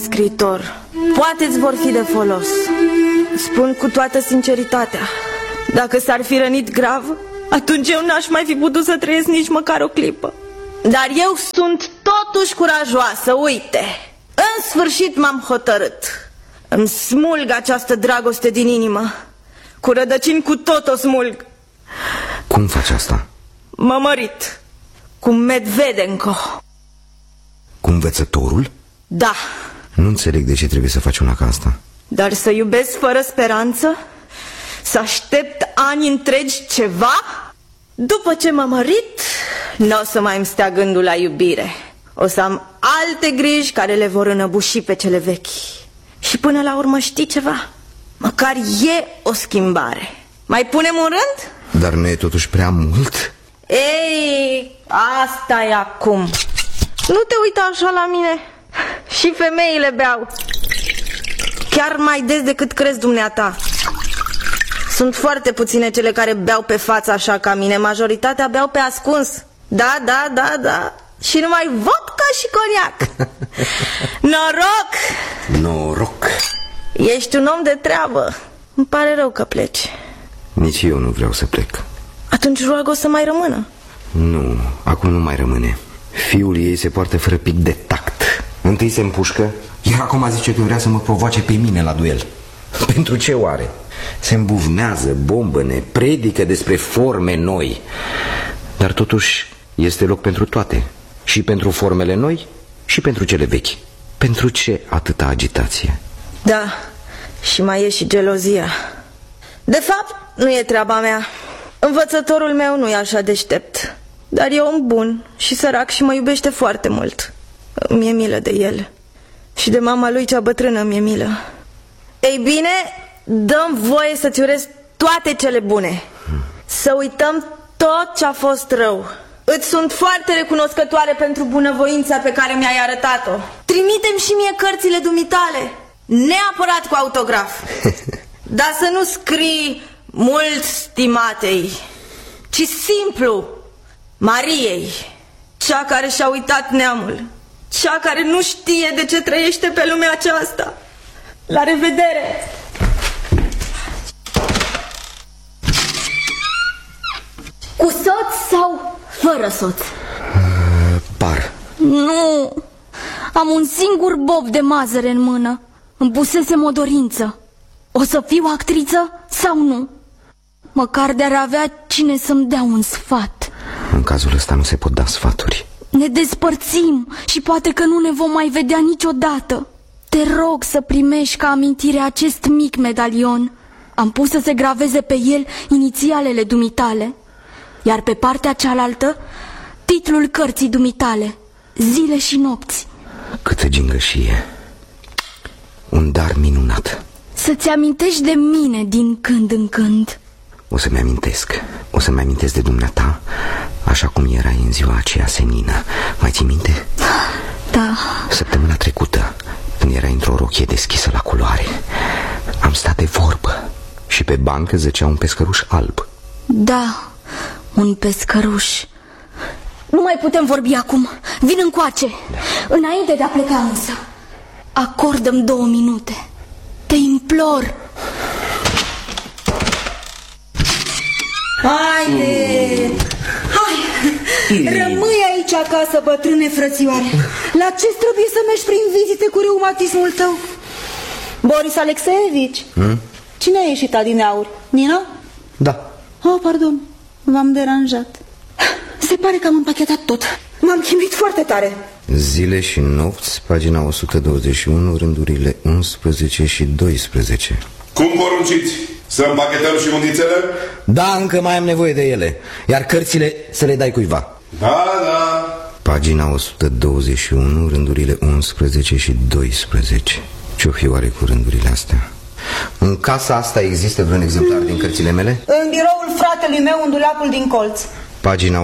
scriitor, poate îți vor fi de folos. Spun cu toată sinceritatea, dacă s-ar fi rănit grav, atunci eu n-aș mai fi putut să trăiesc nici măcar o clipă. Dar eu sunt totuși curajoasă, uite. În sfârșit m-am hotărât. Îmi smulg această dragoste din inimă. Cu rădăcini cu tot o smulg. Cum faci asta? M-a mărit cu Medvedenko. Cu învățătorul? Da. Nu înțeleg de ce trebuie să faci una ca asta. Dar să iubesc fără speranță? Să aștept ani întregi ceva? După ce m-am mărit, nu o să mai îmi stea gândul la iubire. O să am alte griji care le vor înăbuși pe cele vechi. Și până la urmă, știi ceva? Măcar e o schimbare. Mai punem un rând? Dar nu e totuși prea mult? Ei, asta e acum. Nu te uita așa la mine. Și femeile beau. Chiar mai des decât crezi dumneata. Sunt foarte puține cele care beau pe față așa ca mine. Majoritatea beau pe ascuns. Da. Și numai vodka și coniac. Noroc! Noroc! Ești un om de treabă. Îmi pare rău că pleci. Nici eu nu vreau să plec. Atunci roag o să mai rămână. Nu, acum nu mai rămâne. Fiul ei se poartă fără pic de tact. Întâi se împușcă, iar acum zice că vrea să mă provoace pe mine la duel. Pentru ce oare? Se îmbuvnează, bombăne, predică despre forme noi. Dar totuși este loc pentru toate. Și pentru formele noi și pentru cele vechi. Pentru ce atâta agitație? Da, și mai e și gelozia. De fapt, nu e treaba mea. Învățătorul meu nu e așa deștept. Dar e om bun și sărac și mă iubește foarte mult. Mi-e milă de el. Și de mama lui cea bătrână mi-e milă. Ei bine, dăm voie să-ți urez toate cele bune. Să uităm tot ce a fost rău. Îți sunt foarte recunoscătoare pentru bunăvoința pe care mi-ai arătat-o. Trimite-mi și mie cărțile dumitale, neapărat cu autograf. Dar să nu scrii mult stimatei, ci simplu Mariei, cea care și-a uitat neamul, cea care nu știe de ce trăiește pe lumea aceasta. La revedere! Cu soț sau fără soț? Par. Nu, am un singur bob de mazăre în mână. Îmi pusesem o dorință. O să fiu actriță sau nu? Măcar de-ar avea cine să-mi dea un sfat. În cazul ăsta nu se pot da sfaturi. Ne despărțim și poate că nu ne vom mai vedea niciodată. Te rog să primești ca amintire acest mic medalion. Am pus să se graveze pe el inițialele dumitale, iar pe partea cealaltă titlul cărții dumitale, Zile și nopți. Câtă gingășie. Un dar minunat. Să-ți amintești de mine din când în când. O să-mi amintesc. O să-mi amintesc de dumneata, așa cum erai în ziua aceea senină. Mai ții minte? Da. Săptămâna trecută, când erai într-o rochie deschisă la culoare, am stat de vorbă și pe bancă zăcea un pescăruș alb. Da, un pescăruș. Nu mai putem vorbi acum. Vin încoace. Da. Înainte de a pleca însă, acordă-mi 2 minute. Te implor. Haide! Hai! Rămâi aici acasă, bătrâne frățioare. La ce trebuie să mergi prin vizite cu reumatismul tău? Boris Alexeevici? Cine a ieșit adineauri? Nina? Da. Oh, pardon, v-am deranjat. Se pare că am împachetat tot. M-am chinuit foarte tare. Zile și nopți, pagina 121, rândurile 11 și 12. Cum porunciți? Să împachetăm și undițele? Da, încă mai am nevoie de ele. Iar cărțile să le dai cuiva. Da. Pagina 121, rândurile 11 și 12. Ce-o fi oare cu rândurile astea? În casa asta există vreun exemplar din cărțile mele? În biroul fratelui meu, în dulapul din colț. Pagina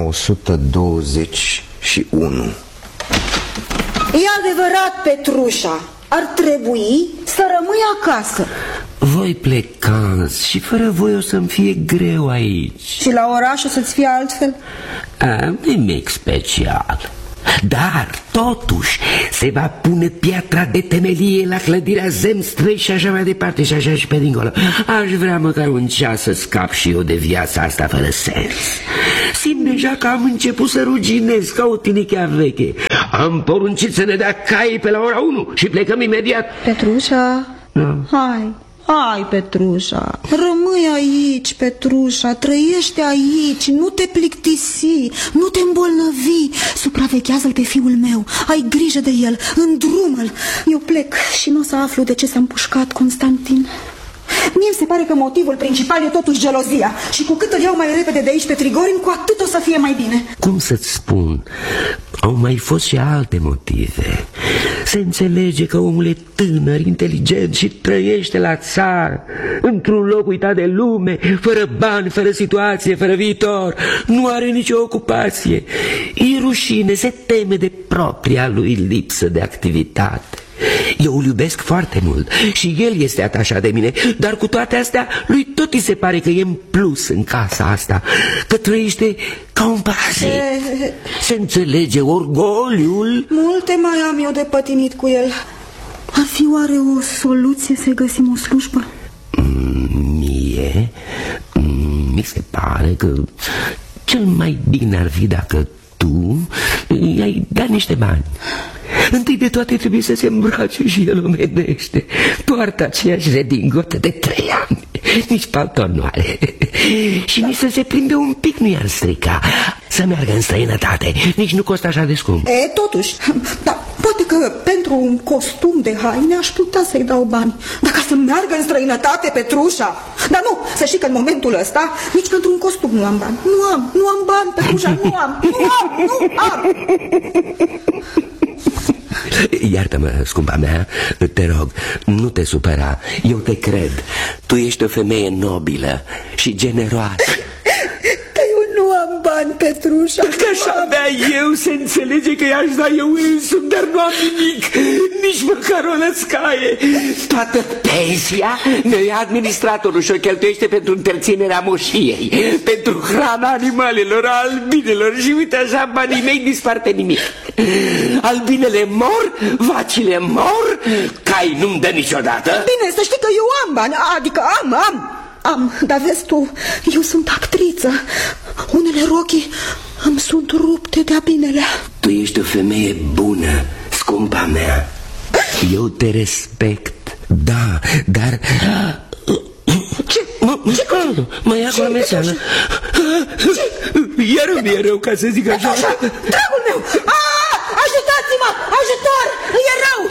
121. E adevărat, Petrușa, ar trebui să rămâi acasă. Voi plecați și fără voi o să-mi fie greu aici. Și la oraș o să-ți fie altfel? Nimic special. Dar, totuși, se va pune piatra de temelie la clădirea Zemstrei și așa mai departe și așa și pe dincolo. Aș vrea măcar un ceas să scap și eu de viața asta fără sens. Simt deja că am început să ruginez ca o tinichea veche. Am poruncit să ne dea caii pe la ora 1 și plecăm imediat. Petrușa, hai, Petrușa, rămâi aici, Petrușa, trăiește aici, nu te plictisi, nu te îmbolnăvi, supraveghează-l pe fiul meu, ai grijă de el, îndrumă-l. Eu plec și nu o să aflu de ce s-a împușcat Constantin. Mie se pare că motivul principal e totuși gelozia și cu cât îl iau mai repede de aici pe Trigorin, cu atât o să fie mai bine. Cum să-ți spun? Au mai fost și alte motive. Se înțelege că omul e tânăr, inteligent și trăiește la țară, într-un loc uitat de lume, fără bani, fără situație, fără viitor. Nu are nicio ocupație. E rușine, se teme de propria lui lipsă de activitate. Eu îl iubesc foarte mult și el este atașat de mine, dar cu toate astea lui tot îi se pare că e în plus în casa asta, că trăiește ca un parazit. Se înțelege orgoliul. Multe mai am eu de pătimit cu el. Ar fi oare o soluție să-i găsim o slujbă? Mi se pare că cel mai bine ar fi dacă tu i-ai dat niște bani. Întâi de toate trebuie să se îmbrace și el omenește. Poartă aceeași redingotă de 3 ani, nici palton nu are. Și nici să se plimbe un pic nu i-ar strica. Să meargă în străinătate, nici nu costă așa de scump. Totuși, dar poate că pentru un costum de haine aș putea să-i dau bani. Dar ca să meargă în străinătate, Petrușa. Dar nu, să știi că în momentul ăsta nici pentru un costum nu am bani. Nu am bani, Petrușa, nu am. Iartă-mă, scumpa mea, te rog, nu te supăra. Eu te cred. Tu ești o femeie nobilă și generoasă. Eu nu am bani, Petrușa. Dacă aș avea eu, se înțelege că i-aș da eu însumi, dar nu am nimic, nici măcar o lăscaie. Toată pensia ne ia administratorul și o cheltuiește pentru întreținerea moșiei, pentru hrana animalelor, a albinelor și uite așa banii mei dispar pe nimic. Albinele mor, vacile mor, cai nu-mi dă niciodată. Bine, să știi că eu am bani, adică am, dar vezi tu, eu sunt actriță. Unele rochii îmi sunt rupte de-a binelea. Tu ești o femeie bună, scumpa mea. Eu te respect, da, dar... Ce? Mă ia cu amețeală. Iar mi-e rău, ca să zic așa. Dragul meu! Ajutați-mă! Ajutor! E rău!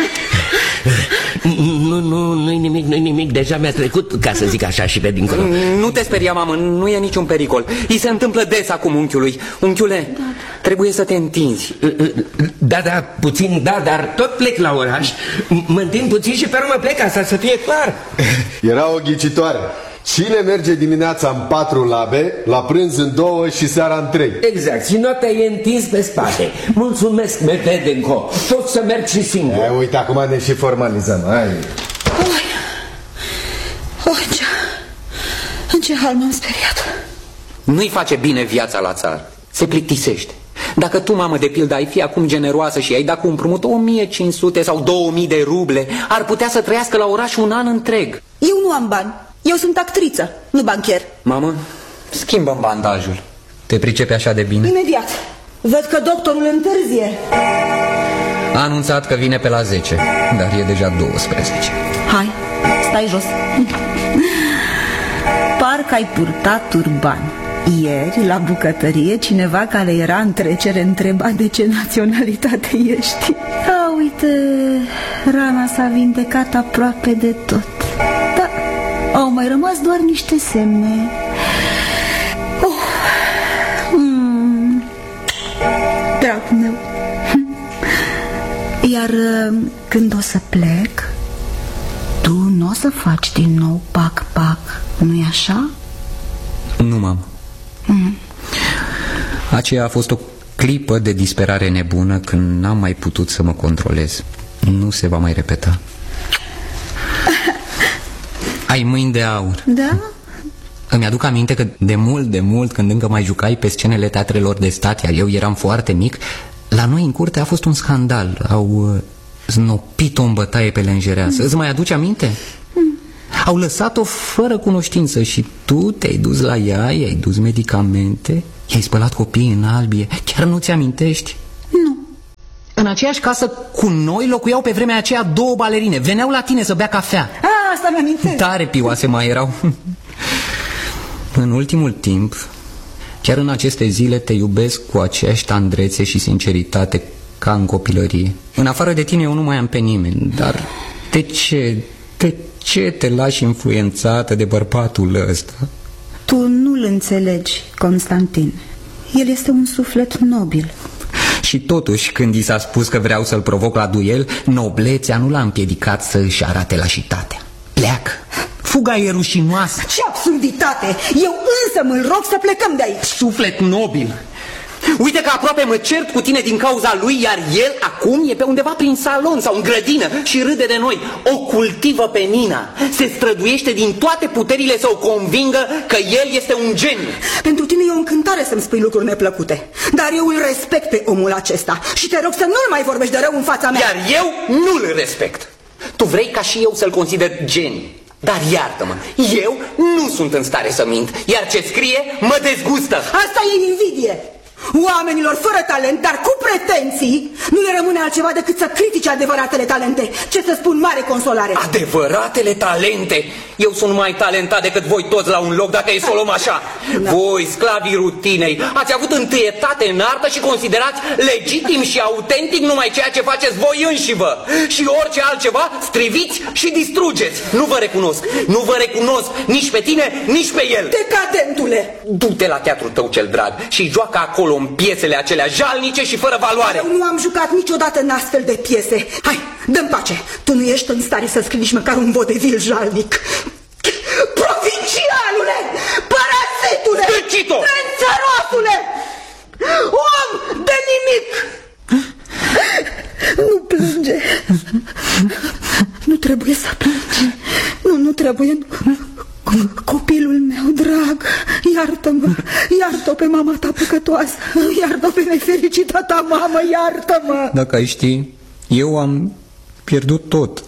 Nu-i nimic, deja mi-a trecut, ca să zic așa, și pe dincolo. Nu te speria, mamă, nu e niciun pericol. I se întâmplă des acum unchiului. Unchiule, trebuie să te întinzi. Da, puțin, dar tot plec la oraș. Mă întind puțin și pe urmă plec, asta să fie clar. Era o ghicitoare. Cine merge dimineața în 4 labe, la prânz în 2 și seara în 3? Exact, și noaptea e întins pe spate. Mulțumesc, Mevedenco. Poți să mergi și singur. Uite, acum ne și formalizăm. Hai. În ce hal m-am speriat. Nu-i face bine viața la țară. Se plictisește. Dacă tu, mamă, de pildă, ai fi acum generoasă și ai dat cu împrumut 1500 sau 2000 de ruble, ar putea să trăiască la oraș un an întreg. Eu nu am bani. Eu sunt actriță, nu bancher. Mamă, schimbă-mi bandajul. Te pricepe așa de bine? Imediat. Văd că doctorul întârzie. A anunțat că vine pe la 10, dar e deja 12. Hai, stai jos. Parcă ai purtat turban. Ieri, la bucătărie, cineva care era în trecere întreba de ce naționalitate ești. Uite, rana s-a vindecat aproape de tot. Da, au mai rămas doar niște semne. Dragul meu. Iar când o să plec, tu nu o să faci din nou pac-pac, nu-i așa? Nu, mamă. Aceea a fost o clipă de disperare nebună când n-am mai putut să mă controlez. Nu se va mai repeta. Ai mâini de aur. Da? Îmi aduc aminte că de mult, când încă mai jucai pe scenele teatrelor de stat, iar eu eram foarte mic, La noi în curte a fost un scandal. Au snopit-o în bătaie pe lenjereasă. Îți mai aduce aminte? Au lăsat-o fără cunoștință și tu te-ai dus la ea, i-ai dus medicamente, i-ai spălat copiii în albie. Chiar nu ți-amintești? Nu. În aceeași casă cu noi locuiau pe vremea aceea 2 balerine. Veneau la tine să bea cafea. Asta mi-amintesc. Tare pioase mai erau. În ultimul timp, chiar în aceste zile, te iubesc cu aceeași tandrețe și sinceritate ca în copilărie. În afară de tine eu nu mai am pe nimeni. Dar de ce te lași influențată de bărbatul ăsta? Tu nu-l înțelegi, Constantin. El este un suflet nobil. Și totuși, când i s-a spus că vreau să-l provoc la duel, noblețea nu l-a împiedicat să își arate lașitatea. Pleacă. Fuga e rușinoasă. Ce absurditate! Eu însă mă rog să plecăm de aici. Suflet nobil. Uite că aproape mă cert cu tine din cauza lui, iar el acum e pe undeva prin salon sau în grădină și râde de noi. O cultivă pe Nina. Se străduiește din toate puterile să o convingă că el este un geniu. Pentru tine e o încântare să-mi spui lucruri neplăcute, dar eu îl respect pe omul acesta și te rog să nu-l mai vorbești de rău în fața mea. Iar eu nu-l respect. Tu vrei ca și eu să-l consider geniu. Dar iartă-mă, eu nu sunt în stare să mint, iar ce scrie mă dezgustă. Asta e invidie. Oamenilor fără talent, dar cu pretenții, nu le rămâne altceva decât să critice adevăratele talente. Ce să spun, mare consolare. Adevăratele talente? Eu sunt mai talentat decât voi toți la un loc, dacă e să o luăm așa. Da. Voi, sclavii rutinei, ați avut întâietate în artă și considerați legitim și autentic numai ceea ce faceți voi înșivă. Și orice altceva striviți și distrugeți. Nu vă recunosc, nu vă recunosc nici pe tine, nici pe el. Decadentule! Du-te la teatrul tău cel drag și joacă acolo în piesele acelea jalnice și fără valoare. Eu nu am jucat niciodată în astfel de piese. Hai, dă-mi pace. Tu nu ești în stare să scrii nici măcar un vodevil jalnic. Provincialule! Parazitule! Stâncito! Înțărosule! Om de nimic! Nu plânge. Nu trebuie să plângi. Nu trebuie. Copilul meu drag, iartă-mă, iartă-o pe mama ta păcătoasă, iartă-o pe nefericita ta mamă, iartă-mă. Dacă ai ști, eu am pierdut tot.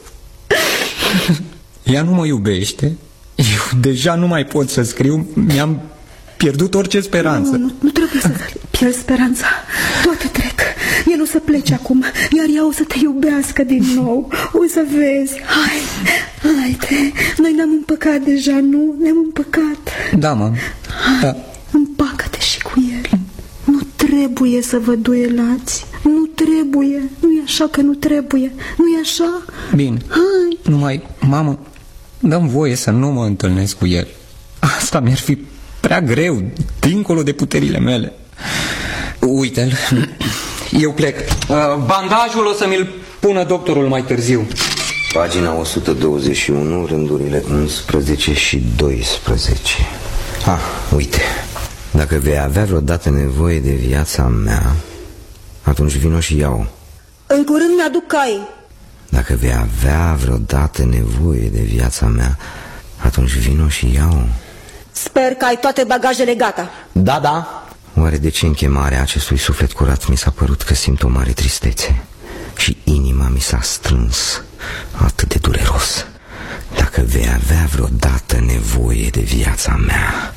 Ea nu mă iubește, eu deja nu mai pot să scriu, mi-am pierdut orice speranță. Nu trebuie să pierzi speranța, toate trec. El o să plece acum, iar ea o să te iubească din nou. O să vezi, haide, noi ne-am împăcat deja, nu? Ne-am împăcat. Da, mă, da. Împacă-te și cu el. Nu trebuie să vă duelați. Nu trebuie, nu-i așa că nu trebuie. Nu-i așa? Bine, hai. Numai, mamă, dă-mi voie să nu mă întâlnesc cu el. Asta mi-ar fi prea greu, dincolo de puterile mele. Uite-l, eu plec. Bandajul o să mi-l pună doctorul mai târziu. Pagina 121, rândurile 11 și 12. Uite, dacă vei avea vreodată nevoie de viața mea, atunci vino și iau. În curând mi-aduc cai. Dacă vei avea vreodată nevoie de viața mea, atunci vino și iau. Sper că ai toate bagajele gata. Da. Oare de ce în chemarea acestui suflet curat mi s-a părut că simt o mare tristețe și inima mi s-a strâns atât de dureros? Dacă vei avea vreodată nevoie de viața mea,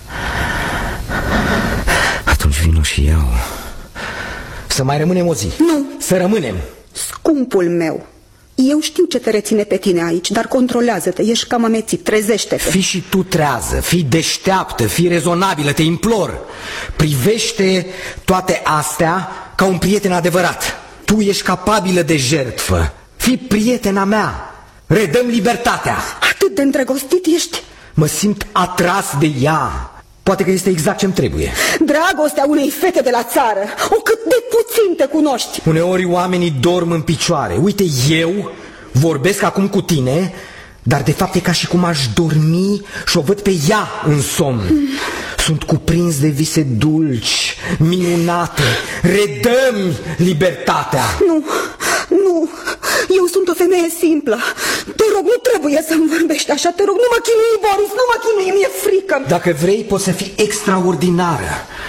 atunci vino și iau. Să mai rămânem o zi. Nu. Să rămânem. Scumpul meu, eu știu ce te reține pe tine aici, dar controlează-te, ești cam amețit, trezește-te. Fii și tu trează, fii deșteaptă, fii rezonabilă, te implor. Privește toate astea ca un prieten adevărat. Tu ești capabilă de jertfă. Fii prietena mea. Redăm libertatea. Atât de îndrăgostit ești? Mă simt atras de ea. Poate că este exact ce-mi trebuie. Dragostea unei fete de la țară. O, cât de puțin te cunoști. Uneori oamenii dorm în picioare. Uite, eu vorbesc acum cu tine, dar de fapt e ca și cum aș dormi și o văd pe ea în somn. Sunt cuprins de vise dulci, minunate. Redă-mi libertatea. Nu, eu sunt o femeie simplă. Te rog, nu trebuie să-mi vorbești așa. Te rog, nu mă chinui, Boris, nu mă chinui, mi-e frică. Dacă vrei, poți să fii extraordinară.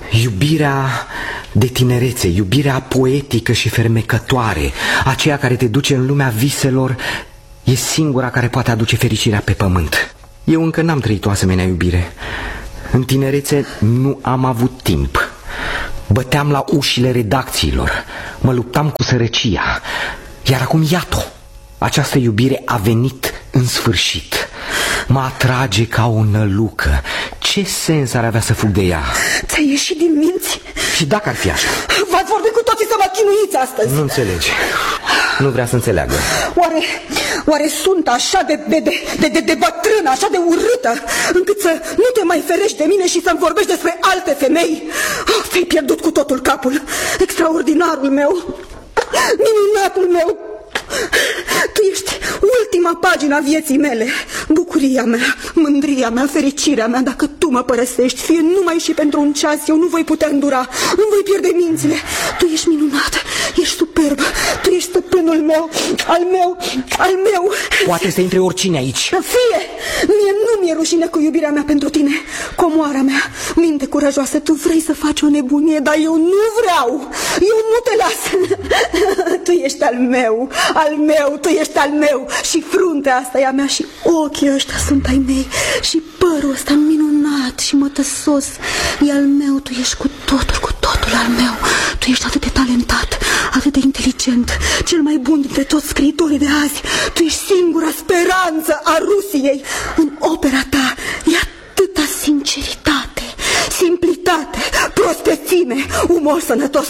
Iubirea de tinerețe, iubirea poetică și fermecătoare, aceea care te duce în lumea viselor, e singura care poate aduce fericirea pe pământ. Eu încă n-am trăit o asemenea iubire. În tinerețe nu am avut timp. Băteam la ușile redacțiilor, mă luptam cu sărăcia. Iar acum iată, această iubire a venit în sfârșit. Mă atrage ca o nălucă. Ce sens ar avea să fug de ea? Ți-ai ieșit din minți? Și dacă ar fi așa? V-ați vorbit cu toții să mă chinuiți astăzi. Nu înțelegi. Nu vrea să înțeleagă. Oare sunt așa de bătrână, așa de urâtă, încât să nu te mai ferești de mine și să-mi vorbești despre alte femei? Ți-ai pierdut cu totul capul. Extraordinarul meu, minunatul meu. Tu ești ultima pagină a vieții mele. Bucuria mea, mândria mea, fericirea mea. Dacă tu mă părăsești, fie numai și pentru un ceas, eu nu voi putea îndura, îmi voi pierde mințile. Tu ești minunat, ești superb, tu ești stăpânul meu, al meu. Poate să intre oricine aici. Fie, mie nu mi-e rușine cu iubirea mea pentru tine. Comoara mea, minte curajoasă, tu vrei să faci o nebunie, dar eu nu vreau. Eu nu te las. Tu ești al meu, tu ești al meu. Și fruntea asta e a mea și ochii ăștia sunt ai mei. Și părul ăsta minunat și mătăsos e al meu. Tu ești cu totul al meu. Tu ești atât de talentat, atât de inteligent, cel mai bun dintre toți scriitorii de azi. Tu ești singura speranță a Rusiei. În opera ta e atâta sinceritate, simplitate, prospețime, umor sănătos.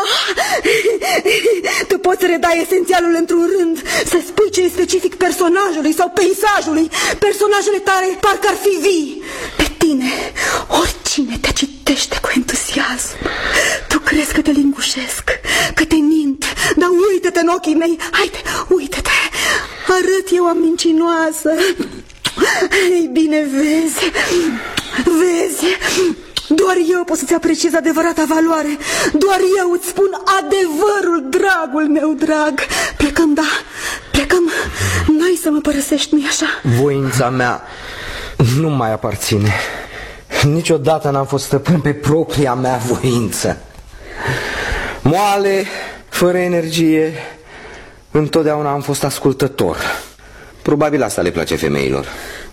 Tu poți reda esențialul într-un rând, să spui ce e specific personajului sau peisajului. Personajele tale parcă ar fi vii. Pe tine oricine te citește cu entuziasm. Tu crezi că te lingușesc, că te mint, dar uită-te în ochii mei. Haide, uită-te. Arăt eu a mincinoasă. Ei bine, vezi, doar eu pot să-ți apreciez adevărata valoare. Doar eu îți spun adevărul, dragul meu drag. Plecăm, n-ai să mă părăsești, nu-i așa? Voința mea nu mai aparține. Niciodată n-am fost stăpân pe propria mea voință. Moale, fără energie, întotdeauna am fost ascultător. Probabil asta le place femeilor.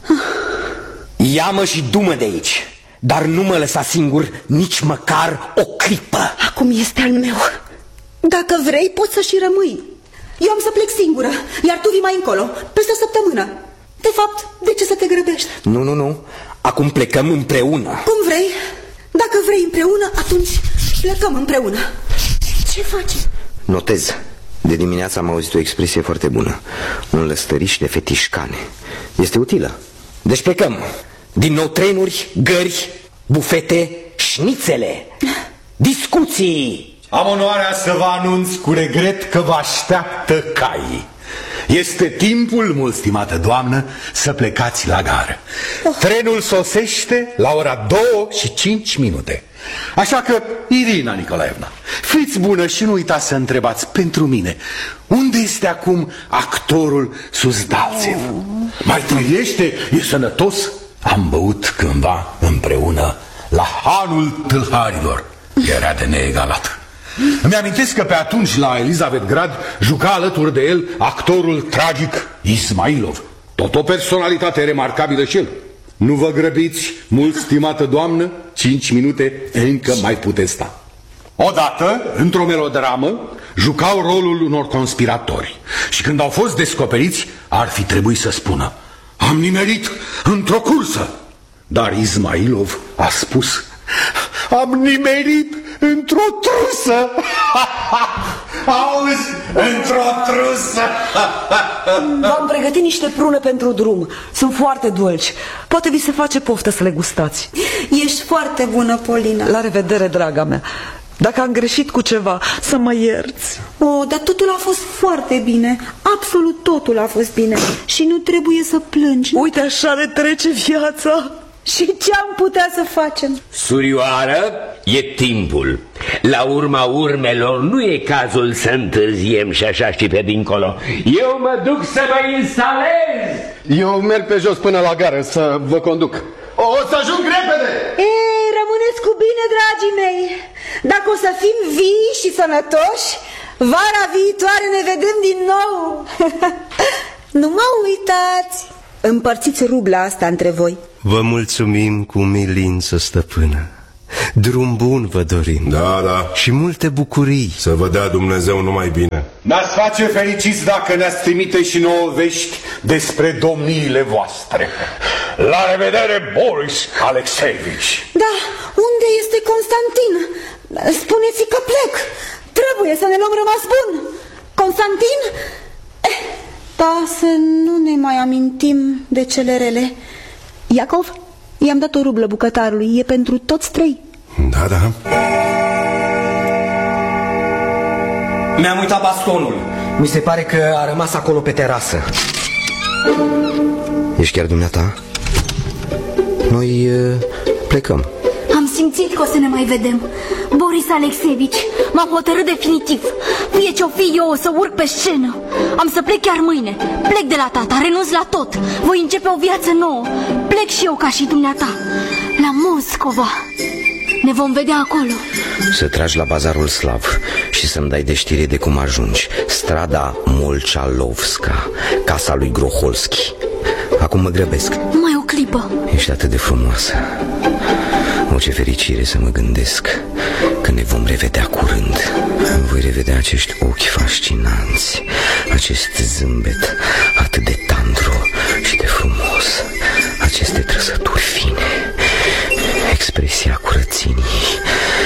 Ia-mă și du-mă de aici, dar nu mă lăsa singur nici măcar o clipă. Acum este al meu. Dacă vrei, poți să și rămâi. Eu am să plec singură, iar tu vii mai încolo, peste o săptămână. De fapt, de ce să te grăbești? Nu, acum plecăm împreună. Cum vrei. Dacă vrei împreună, atunci plecăm împreună. Ce faci? Notez. De dimineață am auzit o expresie foarte bună. Un lăstăriș de fetișcane. Este utilă. Deci plecăm. Din nou trenuri, gări, bufete, șnițele, discuții. Am onoarea să vă anunț cu regret că vă așteaptă caii. Este timpul, mult stimată doamnă, să plecați la gară. Trenul sosește la ora 2:05. Așa că, Irina Nicolaevna, fiți bună și nu uitați să întrebați pentru mine: unde este acum actorul Suzdalțev? Mai trăiește? E sănătos? Am băut cândva împreună la Hanul Tâlharilor. Era de neegalat. Îmi amintesc că pe atunci la Elizavetgrad juca alături de el actorul tragic Ismailov. Tot o personalitate remarcabilă și el. Nu vă grăbiți, mult stimată doamnă, 5 minute încă mai puteți sta. Odată, într-o melodramă, jucau rolul unor conspiratori. Și când au fost descoperiți, ar fi trebuit să spună: am nimerit într-o cursă. Dar Ismailov a spus: am nimerit într-o trusă. Auzi, într-o trusă. V-am pregătit niște prune pentru drum. Sunt foarte dulci. Poate vi se face poftă să le gustați. Ești foarte bună, Polina. La revedere, draga mea. Dacă am greșit cu ceva, să mă ierți. Dar totul a fost foarte bine. Absolut totul a fost bine. Și nu trebuie să plângi. Uite, așa ne trece viața. Și ce am putea să facem? Surioară, e timpul. La urma urmelor nu e cazul să întârziem și așa și pe dincolo. Eu mă duc să mă instalez. Eu merg pe jos până la gară să vă conduc. O să ajung repede. Rămâneți cu bine. bine, dragii mei. Dacă o să fim vii și sănătoși, vara viitoare ne vedem din nou. Nu mă uitați. Împărțiți rubla asta între voi. Vă mulțumim cu umilință, stăpână. Drum bun vă dorim. Da, da. Și multe bucurii. Să vă dea Dumnezeu numai bine. Ne-ați face fericiți dacă ne-ați trimite și nouă vești despre domniile voastre. La revedere, Boris Alexeevici. Da, unde este Constantin? Spuneți-i că plec. Trebuie să ne luăm rămas bun. Constantin? Da, să nu ne mai amintim de cele rele. Iacov, i-am dat o rublă bucătarului, e pentru toți trei. Da, da. Mi-am uitat bastonul. Mi se pare că a rămas acolo pe terasă. Ești chiar dumneata? Noi plecăm. Am simțit că o să ne mai vedem. Boris Alexeevici, m-am hotărât definitiv. Fie ce-o fi eu, o să urc pe scenă. Am să plec chiar mâine. Plec de la tata, renunț la tot. Voi începe o viață nouă. Plec și eu ca și dumneata. La Moscova. Ne vom vedea acolo. Să tragi la bazarul Slav și să-mi dai de știre de cum ajungi. Strada Molchalovska, casa lui Groholski. Acum mă grăbesc. Mai o clipă. Ești atât de frumoasă. O, ce fericire să mă gândesc că ne vom revedea curând. Voi revedea acești ochi fascinanți, acest zâmbet atât de tandru și de frumos, aceste trăsături fine, expresia curățeniei